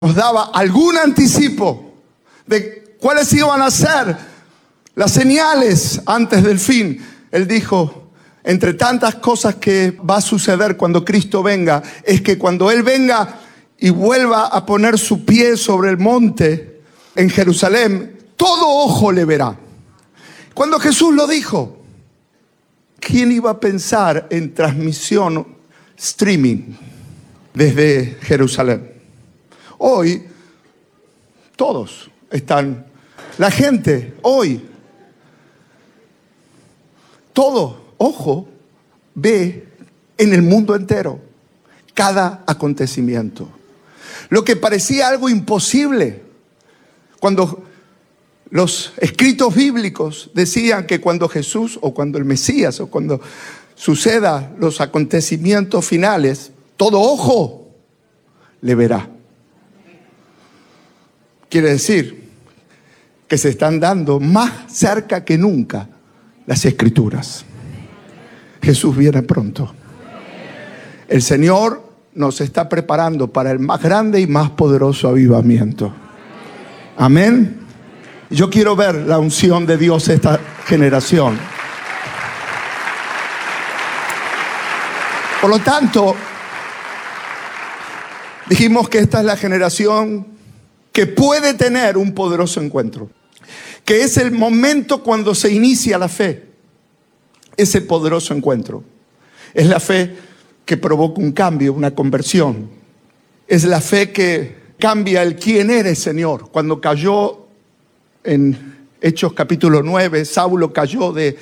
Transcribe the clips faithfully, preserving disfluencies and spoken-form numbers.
nos daba algún anticipo de cuáles iban a ser las señales antes del fin. Él dijo, entre tantas cosas que va a suceder cuando Cristo venga, es que cuando Él venga y vuelva a poner su pie sobre el monte en Jerusalén, todo ojo le verá. Cuando Jesús lo dijo, ¿quién iba a pensar en transmisión streaming desde Jerusalén? Hoy, todos están, la gente hoy, todo ojo ve en el mundo entero cada acontecimiento. Lo que parecía algo imposible, cuando los escritos bíblicos decían que cuando Jesús o cuando el Mesías o cuando suceda los acontecimientos finales, todo ojo le verá. Quiere decir que se están dando más cerca que nunca las Escrituras. Jesús viene pronto. El Señor nos está preparando para el más grande y más poderoso avivamiento. Amén. Yo quiero ver la unción de Dios esta generación. Por lo tanto, dijimos que esta es la generación que puede tener un poderoso encuentro, que es el momento cuando se inicia la fe. Ese poderoso encuentro es la fe que provoca un cambio, una conversión. Es la fe que cambia el quién eres, Señor. Cuando cayó en Hechos capítulo nueve, Saulo cayó de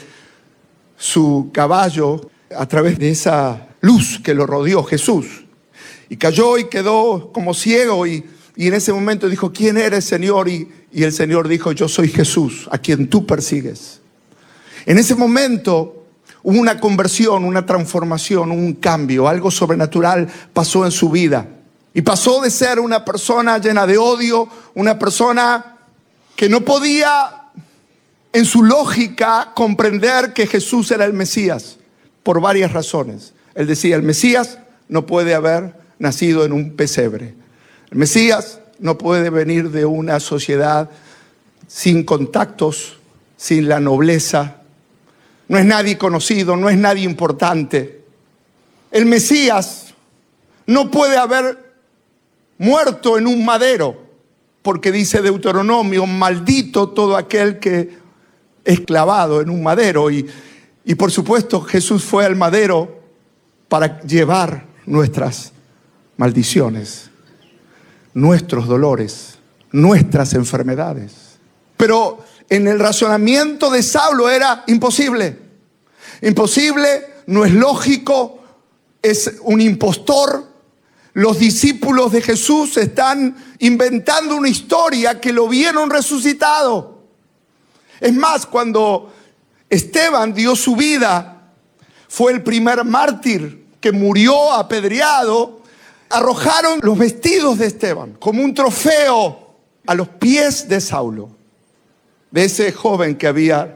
su caballo a través de esa luz que lo rodeó, Jesús, y cayó y quedó como ciego, y Y en ese momento dijo, ¿quién eres, Señor? Y, y el Señor dijo, yo soy Jesús, a quien tú persigues. En ese momento hubo una conversión, una transformación, un cambio. Algo sobrenatural pasó en su vida. Y pasó de ser una persona llena de odio, una persona que no podía, en su lógica, comprender que Jesús era el Mesías, por varias razones. Él decía, el Mesías no puede haber nacido en un pesebre. El Mesías no puede venir de una sociedad sin contactos, sin la nobleza. No es nadie conocido, no es nadie importante. El Mesías no puede haber muerto en un madero, porque dice Deuteronomio, maldito todo aquel que es clavado en un madero. Y, y por supuesto Jesús fue al madero para llevar nuestras maldiciones, nuestros dolores, nuestras enfermedades. Pero en el razonamiento de Saulo era imposible. Imposible, no es lógico, es un impostor. Los discípulos de Jesús están inventando una historia que lo vieron resucitado. Es más, cuando Esteban dio su vida, fue el primer mártir que murió apedreado. Arrojaron los vestidos de Esteban como un trofeo a los pies de Saulo, de ese joven que había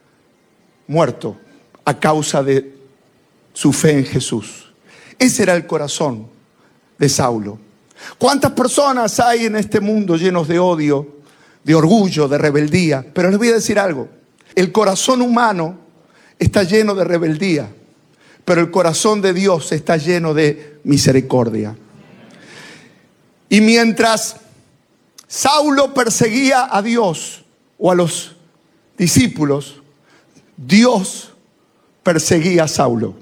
muerto a causa de su fe en Jesús. Ese era el corazón de Saulo. ¿Cuántas personas hay en este mundo llenos de odio, de orgullo, de rebeldía? Pero les voy a decir algo. El corazón humano está lleno de rebeldía, pero el corazón de Dios está lleno de misericordia. Y mientras Saulo perseguía a Dios o a los discípulos, Dios perseguía a Saulo.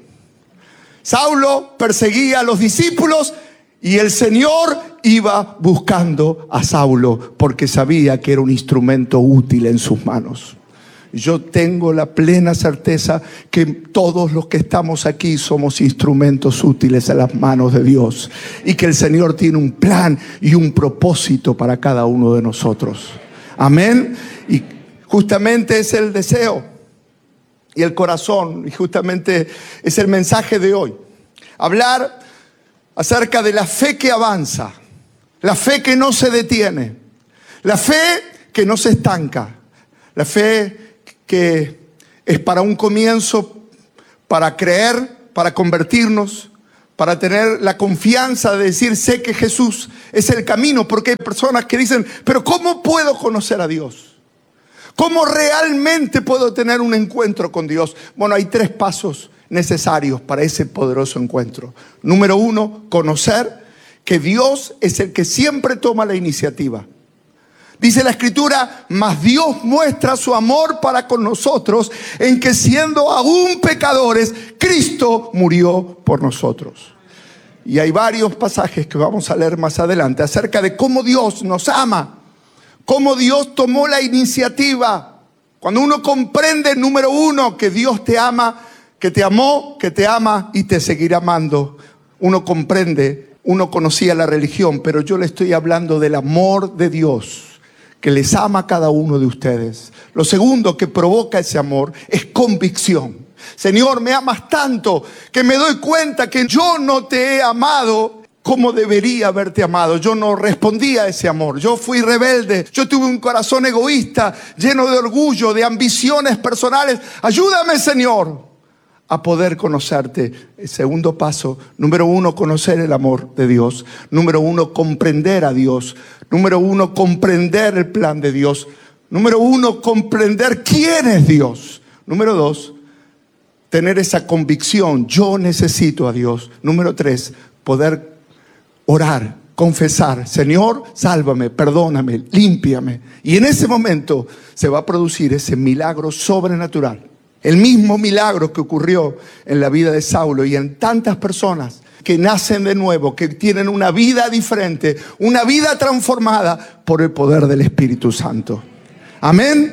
Saulo perseguía a los discípulos y el Señor iba buscando a Saulo porque sabía que era un instrumento útil en sus manos. Yo tengo la plena certeza que todos los que estamos aquí somos instrumentos útiles en las manos de Dios y que el Señor tiene un plan y un propósito para cada uno de nosotros. Amén. Y justamente es el deseo y el corazón, y justamente es el mensaje de hoy. Hablar acerca de la fe que avanza, la fe que no se detiene, la fe que no se estanca, la fe que es para un comienzo, para creer, para convertirnos, para tener la confianza de decir, sé que Jesús es el camino, porque hay personas que dicen, pero ¿cómo puedo conocer a Dios? ¿Cómo realmente puedo tener un encuentro con Dios? Bueno, hay tres pasos necesarios para ese poderoso encuentro. Número uno, conocer que Dios es el que siempre toma la iniciativa. Dice la Escritura, mas Dios muestra su amor para con nosotros en que siendo aún pecadores, Cristo murió por nosotros. Y hay varios pasajes que vamos a leer más adelante acerca de cómo Dios nos ama, cómo Dios tomó la iniciativa. Cuando uno comprende, número uno, que Dios te ama, que te amó, que te ama y te seguirá amando, uno comprende, uno conocía la religión, pero yo le estoy hablando del amor de Dios, que les ama a cada uno de ustedes. Lo segundo que provoca ese amor es convicción. Señor, me amas tanto que me doy cuenta que yo no te he amado como debería haberte amado. Yo no respondí a ese amor. Yo fui rebelde. Yo tuve un corazón egoísta, lleno de orgullo, de ambiciones personales. Ayúdame, Señor, a poder conocerte. El segundo paso, número uno, conocer el amor de Dios. Número uno, comprender a Dios. Número uno, comprender el plan de Dios. Número uno, comprender quién es Dios. Número dos, tener esa convicción, yo necesito a Dios. Número tres, poder orar, confesar, Señor, sálvame, perdóname, límpiame. Y en ese momento se va a producir ese milagro sobrenatural. El mismo milagro que ocurrió en la vida de Saulo y en tantas personas que nacen de nuevo, que tienen una vida diferente, una vida transformada por el poder del Espíritu Santo. Amén.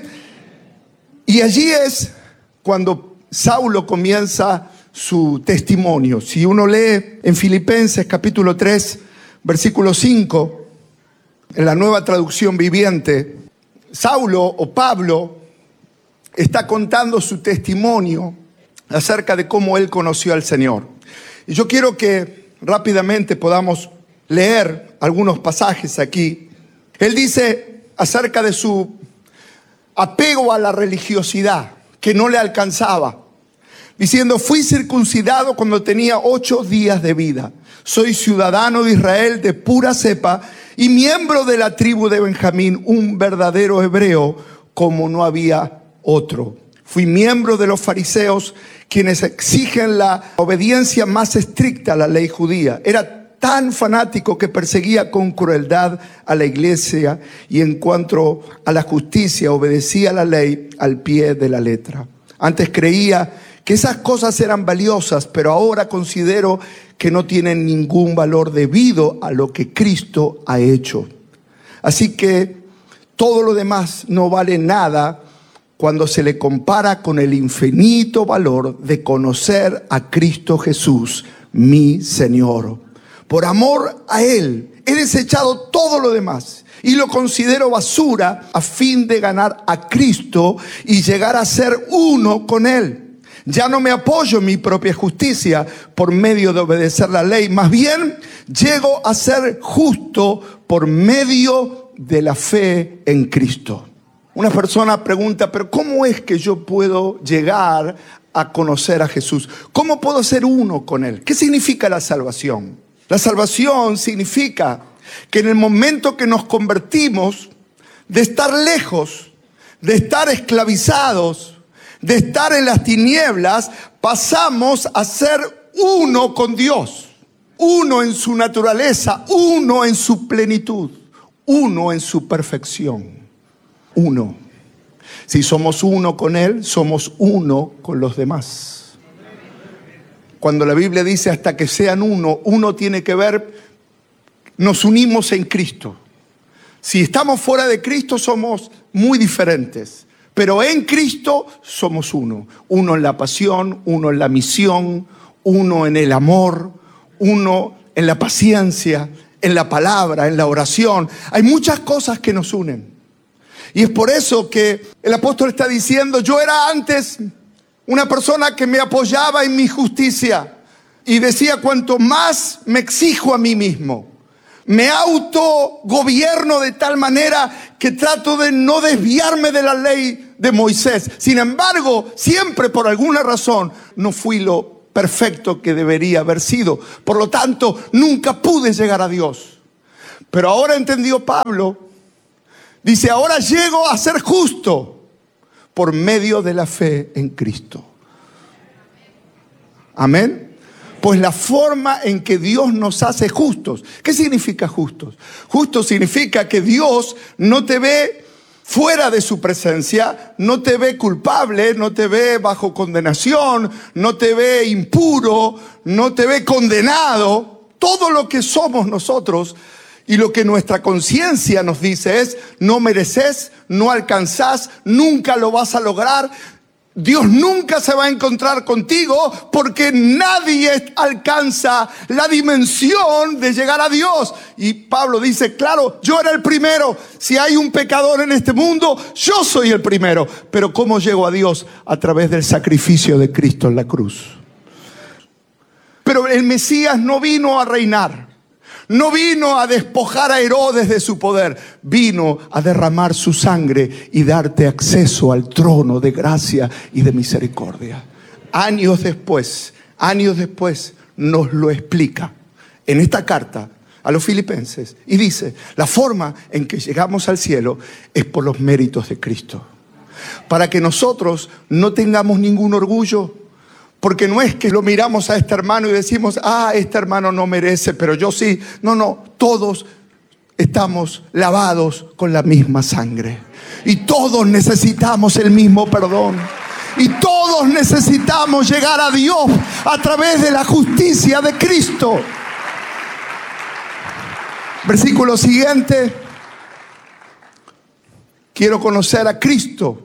Y allí es cuando Saulo comienza su testimonio. Si uno lee en Filipenses capítulo tres, versículo cinco, en la Nueva Traducción Viviente, Saulo o Pablo está contando su testimonio acerca de cómo él conoció al Señor. Y yo quiero que rápidamente podamos leer algunos pasajes aquí. Él dice acerca de su apego a la religiosidad, que no le alcanzaba, diciendo, fui circuncidado cuando tenía ocho días de vida. Soy ciudadano de Israel de pura cepa y miembro de la tribu de Benjamín, un verdadero hebreo como no había otro. Fui miembro de los fariseos, quienes exigen la obediencia más estricta a la ley judía. Era tan fanático que perseguía con crueldad a la iglesia y en cuanto a la justicia obedecía la ley al pie de la letra. Antes creía que esas cosas eran valiosas, pero ahora considero que no tienen ningún valor debido a lo que Cristo ha hecho. Así que todo lo demás no vale nada cuando se le compara con el infinito valor de conocer a Cristo Jesús, mi Señor. Por amor a Él, he desechado todo lo demás y lo considero basura a fin de ganar a Cristo y llegar a ser uno con Él. Ya no me apoyo en mi propia justicia por medio de obedecer la ley. Más bien, llego a ser justo por medio de la fe en Cristo. Una persona pregunta, pero ¿cómo es que yo puedo llegar a conocer a Jesús? ¿Cómo puedo ser uno con Él? ¿Qué significa la salvación? La salvación significa que en el momento que nos convertimos, de estar lejos, de estar esclavizados, de estar en las tinieblas, pasamos a ser uno con Dios. Uno en su naturaleza, uno en su plenitud, uno en su perfección. Uno. Si somos uno con Él, somos uno con los demás. Cuando la Biblia dice hasta que sean uno, uno tiene que ver, nos unimos en Cristo. Si estamos fuera de Cristo somos muy diferentes, pero en Cristo somos uno. Uno en la pasión, uno en la misión, uno en el amor, uno en la paciencia, en la palabra, en la oración. Hay muchas cosas que nos unen. Y es por eso que el apóstol está diciendo, yo era antes una persona que me apoyaba en mi justicia y decía, cuanto más me exijo a mí mismo, me autogobierno de tal manera que trato de no desviarme de la ley de Moisés. Sin embargo, siempre por alguna razón no fui lo perfecto que debería haber sido. Por lo tanto, nunca pude llegar a Dios. Pero ahora entendió Pablo, dice, ahora llego a ser justo por medio de la fe en Cristo. Amén. Pues la forma en que Dios nos hace justos. ¿Qué significa justos? Justo significa que Dios no te ve fuera de su presencia, no te ve culpable, no te ve bajo condenación, no te ve impuro, no te ve condenado. Todo lo que somos nosotros y lo que nuestra conciencia nos dice es: no mereces, no alcanzás, nunca lo vas a lograr. Dios nunca se va a encontrar contigo porque nadie alcanza la dimensión de llegar a Dios. Y Pablo dice, claro, yo era el primero. Si hay un pecador en este mundo, yo soy el primero. Pero ¿cómo llego a Dios? A través del sacrificio de Cristo en la cruz. Pero el Mesías no vino a reinar. No vino a despojar a Herodes de su poder, vino a derramar su sangre y darte acceso al trono de gracia y de misericordia. Años después, años después nos lo explica en esta carta a los filipenses y dice, la forma en que llegamos al cielo es por los méritos de Cristo. Para que nosotros no tengamos ningún orgullo. Porque no es que lo miramos a este hermano y decimos, ah, este hermano no merece, pero yo sí. No, no, todos estamos lavados con la misma sangre. Y todos necesitamos el mismo perdón. Y todos necesitamos llegar a Dios a través de la justicia de Cristo. Versículo siguiente. Quiero conocer a Cristo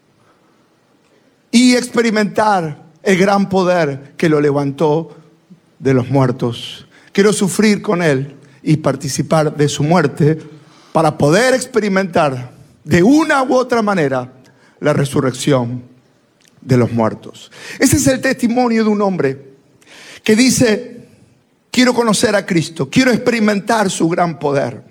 y experimentar el gran poder que lo levantó de los muertos. Quiero sufrir con Él y participar de su muerte para poder experimentar de una u otra manera la resurrección de los muertos. Ese es el testimonio de un hombre que dice, quiero conocer a Cristo, quiero experimentar su gran poder.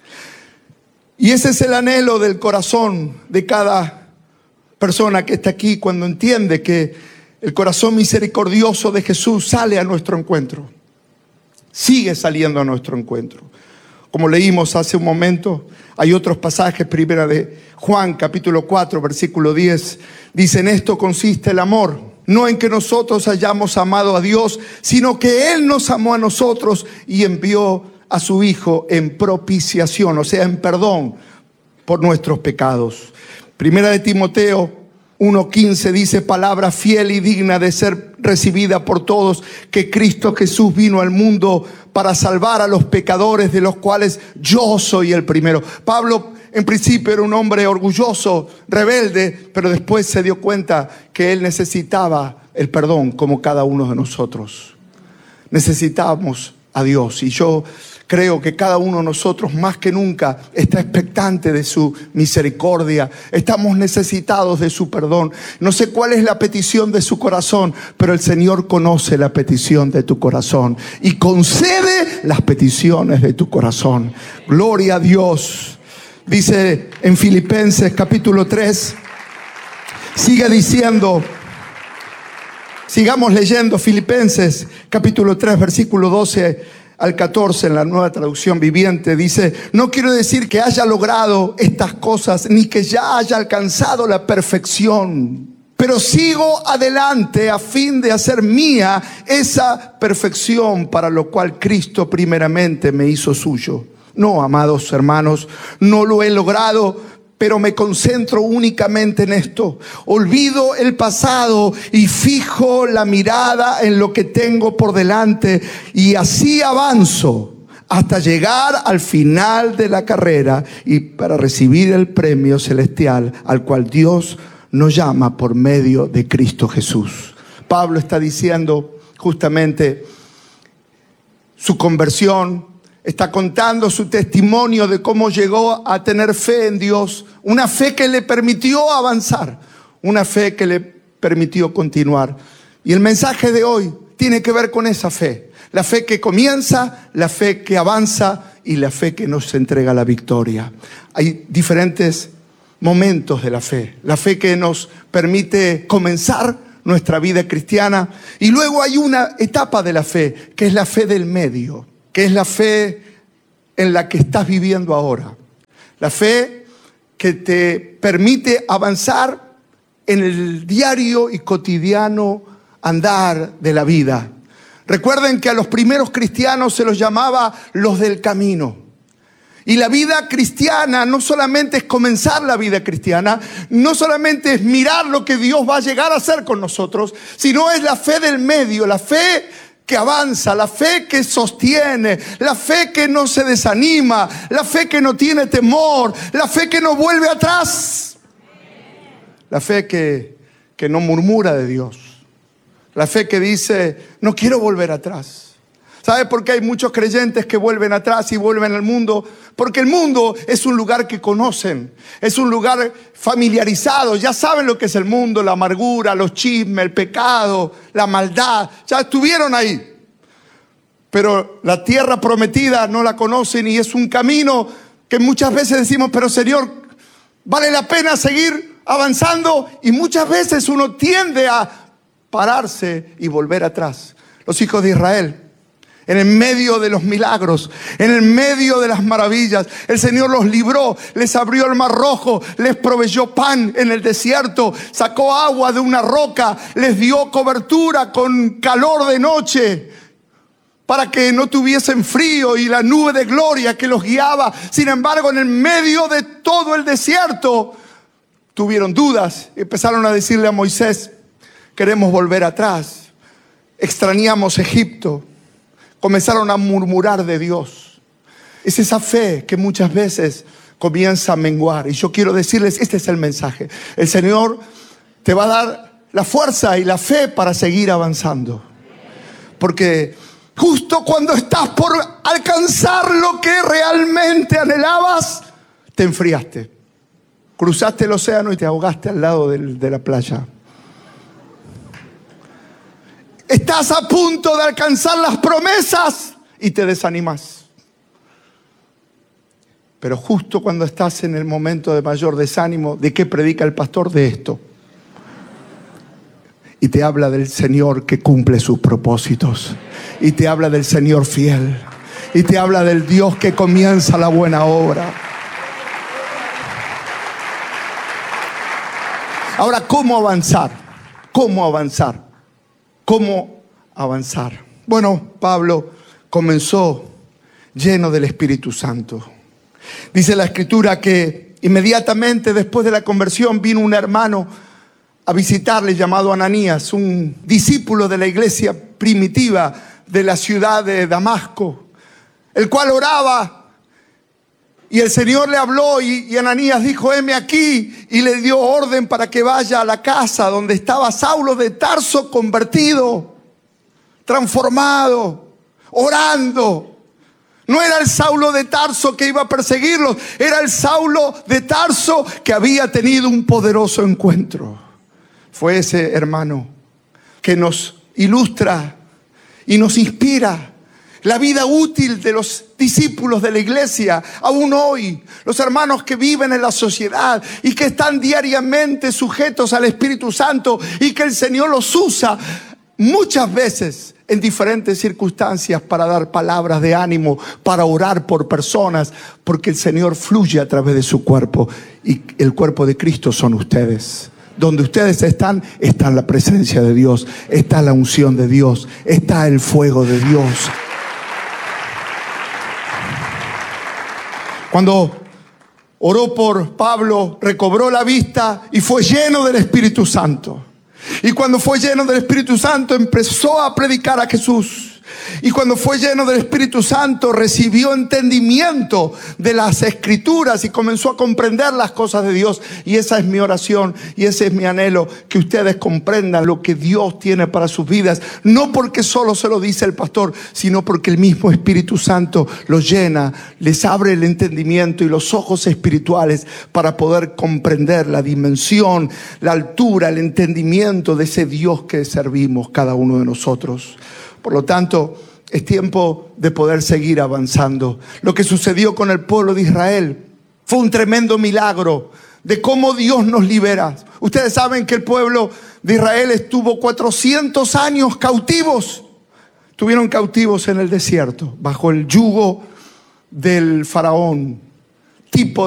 Y ese es el anhelo del corazón de cada persona que está aquí cuando entiende que el corazón misericordioso de Jesús sale a nuestro encuentro. Sigue saliendo a nuestro encuentro. Como leímos hace un momento, hay otros pasajes, primera de Juan, capítulo cuatro, versículo diez. Dice, en esto consiste el amor, no en que nosotros hayamos amado a Dios, sino que Él nos amó a nosotros y envió a su Hijo en propiciación, o sea, en perdón por nuestros pecados. Primera de Timoteo uno quince dice, palabra fiel y digna de ser recibida por todos, que Cristo Jesús vino al mundo para salvar a los pecadores, de los cuales yo soy el primero. Pablo en principio era un hombre orgulloso, rebelde, pero después se dio cuenta que él necesitaba el perdón como cada uno de nosotros. Necesitamos a Dios, y yo creo que cada uno de nosotros más que nunca está expectante de su misericordia. Estamos necesitados de su perdón. No sé cuál es la petición de su corazón, pero el Señor conoce la petición de tu corazón y concede las peticiones de tu corazón. Gloria a Dios. Dice en Filipenses capítulo tres, sigue diciendo, sigamos leyendo Filipenses capítulo tres, versículo doce al catorce en la Nueva Traducción Viviente. Dice, no quiero decir que haya logrado estas cosas, ni que ya haya alcanzado la perfección, pero sigo adelante a fin de hacer mía esa perfección para lo cual Cristo primeramente me hizo suyo. No, amados hermanos, no lo he logrado, pero me concentro únicamente en esto. Olvido el pasado y fijo la mirada en lo que tengo por delante, y así avanzo hasta llegar al final de la carrera y para recibir el premio celestial al cual Dios nos llama por medio de Cristo Jesús. Pablo está diciendo justamente su conversión. Está contando su testimonio de cómo llegó a tener fe en Dios, una fe que le permitió avanzar, una fe que le permitió continuar. Y el mensaje de hoy tiene que ver con esa fe, la fe que comienza, la fe que avanza y la fe que nos entrega la victoria. Hay diferentes momentos de la fe, la fe que nos permite comenzar nuestra vida cristiana. Y luego hay una etapa de la fe, que es la fe del medio, que es la fe en la que estás viviendo ahora. La fe que te permite avanzar en el diario y cotidiano andar de la vida. Recuerden que a los primeros cristianos se los llamaba los del camino. Y la vida cristiana no solamente es comenzar la vida cristiana, no solamente es mirar lo que Dios va a llegar a hacer con nosotros, sino es la fe del medio, la fe que avanza, la fe que sostiene, la fe que no se desanima, la fe que no tiene temor, la fe que no vuelve atrás, la fe que, que no murmura de Dios, la fe que dice, no quiero volver atrás. ¿Sabe por qué hay muchos creyentes que vuelven atrás y vuelven al mundo? Porque el mundo es un lugar que conocen, es un lugar familiarizado. Ya saben lo que es el mundo, la amargura, los chismes, el pecado, la maldad. Ya estuvieron ahí. Pero la tierra prometida no la conocen y es un camino que muchas veces decimos, pero Señor, vale la pena seguir avanzando. Y muchas veces uno tiende a pararse y volver atrás. Los hijos de Israel, en el medio de los milagros, en el medio de las maravillas, el Señor los libró, les abrió el mar rojo, les proveyó pan en el desierto, sacó agua de una roca, les dio cobertura con calor de noche para que no tuviesen frío, y la nube de gloria que los guiaba. Sin embargo, en el medio de todo el desierto tuvieron dudas y empezaron a decirle a Moisés, queremos volver atrás, extrañamos Egipto. Comenzaron a murmurar de Dios. Es esa fe que muchas veces comienza a menguar. Y yo quiero decirles, este es el mensaje. El Señor te va a dar la fuerza y la fe para seguir avanzando. Porque justo cuando estás por alcanzar lo que realmente anhelabas, te enfriaste. Cruzaste el océano y te ahogaste al lado del, de la playa. Estás a punto de alcanzar las promesas y te desanimas. Pero justo cuando estás en el momento de mayor desánimo, ¿de qué predica el pastor? De esto. Y te habla del Señor que cumple sus propósitos. Y te habla del Señor fiel. Y te habla del Dios que comienza la buena obra. Ahora, ¿cómo avanzar? ¿Cómo avanzar? ¿Cómo avanzar? Bueno, Pablo comenzó lleno del Espíritu Santo. Dice la Escritura que inmediatamente después de la conversión vino un hermano a visitarle llamado Ananías, un discípulo de la iglesia primitiva de la ciudad de Damasco, el cual oraba. Y el Señor le habló y, y Ananías dijo, heme aquí, y le dio orden para que vaya a la casa donde estaba Saulo de Tarso convertido, transformado, orando. No era el Saulo de Tarso que iba a perseguirlos, era el Saulo de Tarso que había tenido un poderoso encuentro. Fue ese hermano que nos ilustra y nos inspira la vida útil de los discípulos de la iglesia, aún hoy, los hermanos que viven en la sociedad y que están diariamente sujetos al Espíritu Santo y que el Señor los usa muchas veces en diferentes circunstancias para dar palabras de ánimo, para orar por personas, porque el Señor fluye a través de su cuerpo y el cuerpo de Cristo son ustedes. Donde ustedes están, está la presencia de Dios, está la unción de Dios, está el fuego de Dios. Cuando oró por Pablo, recobró la vista y fue lleno del Espíritu Santo. Y cuando fue lleno del Espíritu Santo, empezó a predicar a Jesús. Y cuando fue lleno del Espíritu Santo, recibió entendimiento de las Escrituras y comenzó a comprender las cosas de Dios. Y esa es mi oración y ese es mi anhelo, que ustedes comprendan lo que Dios tiene para sus vidas. No porque solo se lo dice el pastor, sino porque el mismo Espíritu Santo los llena, les abre el entendimiento y los ojos espirituales para poder comprender la dimensión, la altura, el entendimiento de ese Dios que servimos cada uno de nosotros. Por lo tanto, es tiempo de poder seguir avanzando. Lo que sucedió con el pueblo de Israel fue un tremendo milagro de cómo Dios nos libera. Ustedes saben que el pueblo de Israel estuvo cuatrocientos años cautivos. Estuvieron cautivos en el desierto, bajo el yugo del faraón, tipo